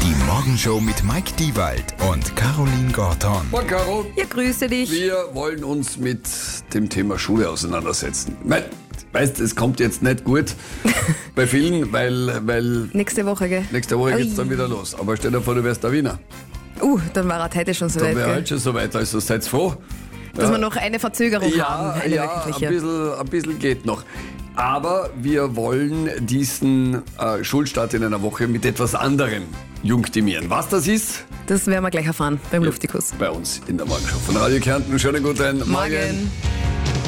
Die Morgenshow mit Mike Diewald und Caroline Gorton. Moin Caro, Ja, grüße dich. wir wollen uns mit dem Thema Schule auseinandersetzen. Weißt, es kommt jetzt nicht gut bei vielen, weil Nächste Woche, gell? nächste Woche geht's Ui. dann wieder los. Aber stell dir vor, du wärst der Wiener. Dann war er heute schon so Dann weit, wäre gell? halt schon so weit, also seid froh. Dass wir noch eine Verzögerung haben, eine wirkliche. ein bisschen geht noch. Aber wir wollen diesen Schulstart in einer Woche mit etwas anderem junktionieren. Was das ist, Das werden wir gleich erfahren beim Luftikus. bei uns in der Morgenshow von Radio Kärnten. Schönen guten Morgen. Morgen.